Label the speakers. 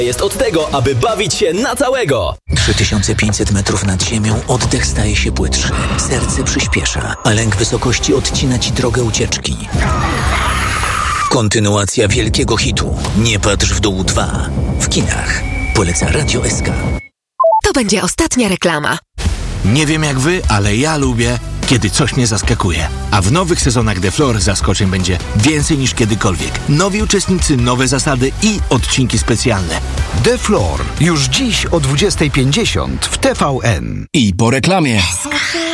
Speaker 1: jest od tego, aby bawić się na całego.
Speaker 2: 3500 metrów nad ziemią, oddech staje się płytszy, serce przyspiesza, a lęk wysokości odcina ci drogę ucieczki. Kontynuacja wielkiego hitu Nie patrz w dół 2 w kinach. Poleca Radio SK.
Speaker 3: To będzie ostatnia reklama.
Speaker 4: Nie wiem jak wy, ale ja lubię, kiedy coś mnie zaskakuje. A w nowych sezonach The Floor zaskoczeń będzie więcej niż kiedykolwiek. Nowi uczestnicy, nowe zasady i odcinki specjalne.
Speaker 5: The Floor. Już dziś o 20:50 w TVN.
Speaker 4: I po reklamie.